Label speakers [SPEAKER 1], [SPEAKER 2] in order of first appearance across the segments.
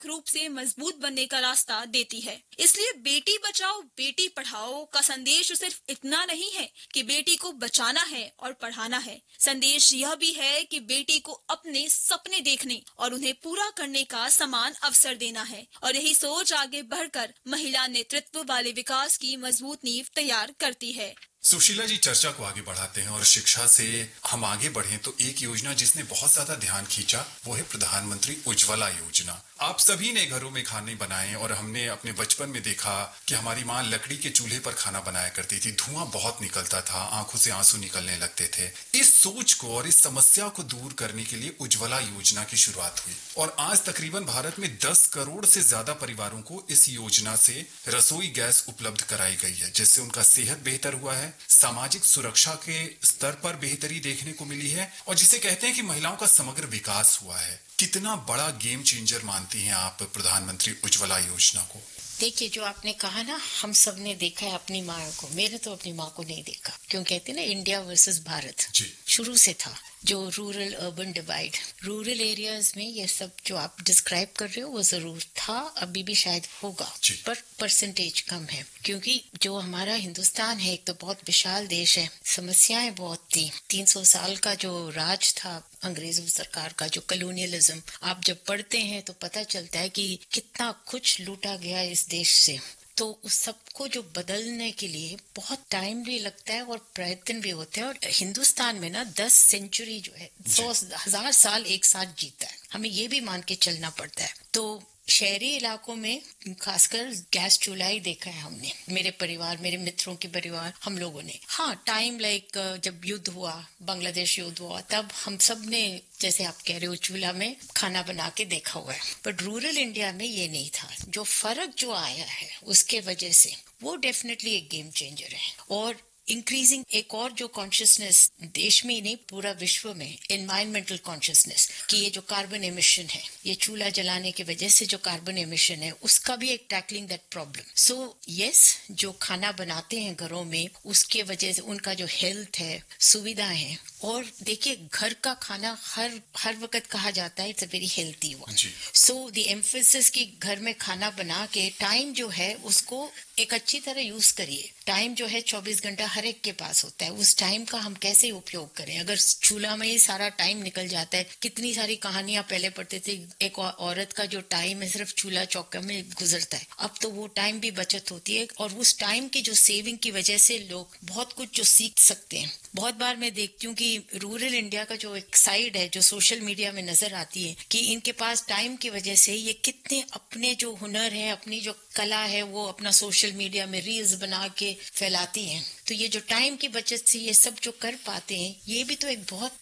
[SPEAKER 1] रूप से मजबूत बनने का रास्ता देती है। इसलिए बेटी बचाओ बेटी पढ़ाओ का संदेश सिर्फ इतना नहीं है कि बेटी को बचाना है और पढ़ाना है। संदेश यह भी है कि बेटी को अपने सपने देखने और उन्हें पूरा करने का समान अवसर देना है। और यही सोच आगे बढ़कर महिला नेतृत्व वाले विकास की मजबूत नींव तैयार करती है।
[SPEAKER 2] सुशीला जी, चर्चा को आगे बढ़ाते हैं और शिक्षा से हम आगे बढ़ें तो एक योजना जिसने बहुत ज्यादा ध्यान खींचा वो है प्रधानमंत्री उज्ज्वला योजना। आप सभी ने घरों में खाने बनाए और हमने अपने बचपन में देखा कि हमारी माँ लकड़ी के चूल्हे पर खाना बनाया करती थी। धुआं बहुत निकलता था, आंखों से आंसू निकलने लगते थे। इस सोच को और इस समस्या को दूर करने के लिए उज्ज्वला योजना की शुरुआत हुई और आज तकरीबन भारत में 10 करोड़ से ज्यादा परिवारों को इस योजना से रसोई गैस उपलब्ध कराई गई है, जिससे उनका सेहत बेहतर हुआ है, सामाजिक सुरक्षा के स्तर पर बेहतरी देखने को मिली है और जिसे कहते हैं कि महिलाओं का समग्र विकास हुआ है। कितना बड़ा गेम चेंजर मानती हैं आप प्रधानमंत्री उज्ज्वला योजना को?
[SPEAKER 3] देखिए, जो आपने कहा ना, हम सब ने देखा है अपनी माँ को। मैंने तो अपनी माँ को नहीं देखा, क्यों कहते ना इंडिया वर्सेस भारत
[SPEAKER 2] जी।
[SPEAKER 3] शुरू से था जो rural urban divide. Rural areas में ये सब जो आप डिस्क्राइब कर रहे हो वो जरूर था, अभी भी शायद होगा, पर परसेंटेज कम है। क्योंकि जो हमारा हिंदुस्तान है एक तो बहुत विशाल देश है, समस्याएं बहुत थी। 300 साल का जो राज था अंग्रेजों सरकार का, जो कॉलोनियलिज्म, आप जब पढ़ते हैं तो पता चलता है कि कितना कुछ लूटा गया इस देश से। तो उस सबको जो बदलने के लिए बहुत टाइम भी लगता है और प्रयत्न भी होते हैं। और हिंदुस्तान में ना 10 सेंचुरी जो है, 100,000 साल एक साथ जीता है, हमें ये भी मान के चलना पड़ता है। तो शहरी इलाकों में खासकर गैस चूल्हा ही देखा है हमने, मेरे परिवार, मेरे मित्रों के परिवार, हम लोगों ने। हाँ, टाइम लाइक जब युद्ध हुआ, बांग्लादेश युद्ध हुआ, तब हम सब ने, जैसे आप कह रहे हो, चूल्हा में खाना बना के देखा हुआ है। बट रूरल इंडिया में ये नहीं था। जो फर्क जो आया है उसके वजह से वो डेफिनेटली एक गेम चेंजर है। और इंक्रीजिंग एक और जो कॉन्शियसनेस देश में ही नहीं पूरा विश्व में, एनवायरमेंटल कॉन्शियसनेस, कि ये जो कार्बन एमिशन है, ये चूल्हा जलाने की वजह से जो कार्बन एमिशन है, उसका भी एक tackling that problem. So yes, जो खाना बनाते हैं घरों में, उसके वजह से उनका जो हेल्थ है, सुविधा है। और देखिए, घर का खाना हर वक्त कहा जाता है it's a very healthy one. So the emphasis कि घर में खाना बना के टाइम जो है उसको एक अच्छी तरह यूज करिए। टाइम जो है 24 घंटा हर एक के पास होता है, उस टाइम का हम कैसे उपयोग करें। अगर चूल्हा में ही सारा टाइम निकल जाता है, कितनी सारी कहानियां पहले पढ़ते थे, एक औरत का जो टाइम है सिर्फ चूल्हा चौका में गुजरता है, अब तो वो टाइम भी बचत होती है। और उस टाइम की जो सेविंग की वजह से लोग बहुत कुछ जो सीख सकते हैं। बहुत बार मैं देखती हूँ कि रूरल इंडिया का जो एक साइड है जो सोशल मीडिया में नजर आती है, कि इनके पास टाइम की वजह से ये कितने अपने जो हुनर है, अपनी जो कला है, वो अपना सोशल मीडिया में रील्स बना के फैलाती हैं। तो ये जो टाइम की बचत से ये सब जो कर पाते हैं, ये भी तो एक बहुत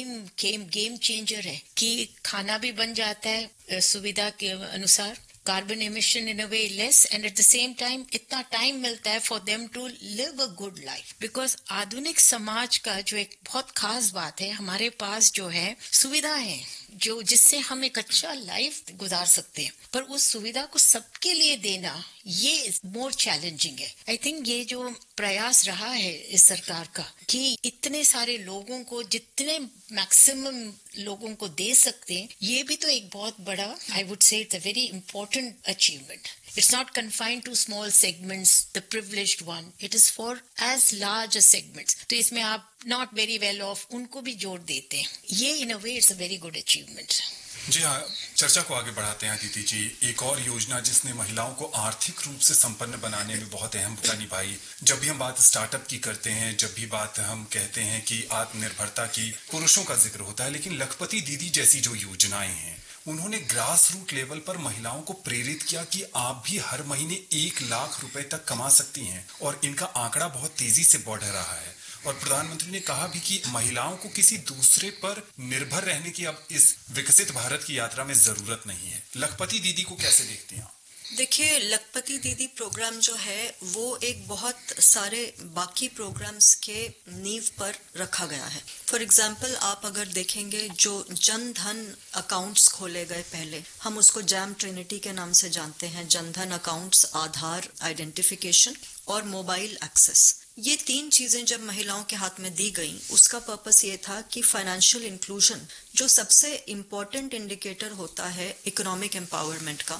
[SPEAKER 3] गेम चेंजर है कि खाना भी बन जाता है सुविधा के अनुसार, carbon emission in a way less, and at the same time इतना टाइम मिलता है for them to live a good life. Because आधुनिक समाज का जो एक बहुत खास बात है, हमारे पास जो है सुविधा है जो जिससे हम एक अच्छा लाइफ गुजार सकते हैं, पर उस सुविधा को सबके लिए देना ये मोर चैलेंजिंग है। आई थिंक ये जो प्रयास रहा है इस सरकार का कि इतने सारे लोगों को, जितने मैक्सिमम लोगों को दे सकते हैं, ये भी तो एक बहुत बड़ा, I would say it's a very important achievement. It's not confined to small segments, the privileged one. It is for as large a segments. तो इसमें आप not very well off उनको भी जोड़ देते हैं। ये in a way it's a very good achievement.
[SPEAKER 2] जी हाँ, चर्चा को आगे बढ़ाते हैं अदिति जी। एक और योजना जिसने महिलाओं को आर्थिक रूप से संपन्न बनाने में बहुत अहम भूमिका निभाई। जब भी हम बात स्टार्टअप की करते हैं, जब भी बात हम कहते हैं कि आत्मनिर्भरता की, पुरुषों का जिक्र होता है, लेकिन लखपति दीदी जैसी जो योजनाएं हैं, उन्होंने ग्रास रूट लेवल पर महिलाओं को प्रेरित किया कि आप भी हर महीने 1 लाख रुपए तक कमा सकती हैं और इनका आंकड़ा बहुत तेजी से बढ़ रहा है। और प्रधानमंत्री ने कहा भी कि महिलाओं को किसी दूसरे पर निर्भर रहने की अब इस विकसित भारत की यात्रा में जरूरत नहीं है। लखपति दीदी को कैसे देखती हैं?
[SPEAKER 4] देखिए, लखपति दीदी प्रोग्राम जो है वो एक बहुत सारे बाकी प्रोग्राम्स के नींव पर रखा गया है। फॉर एग्जाम्पल, आप अगर देखेंगे जो जन धन अकाउंट्स खोले गए, पहले हम उसको जैम ट्रिनिटी के नाम से जानते हैं, जन धन अकाउंट्स, आधार आइडेंटिफिकेशन और मोबाइल एक्सेस। ये 3 चीजें जब महिलाओं के हाथ में दी गई, उसका पर्पस ये था कि फाइनेंशियल इंक्लूजन जो सबसे इम्पोर्टेंट इंडिकेटर होता है इकोनॉमिक एम्पावरमेंट का,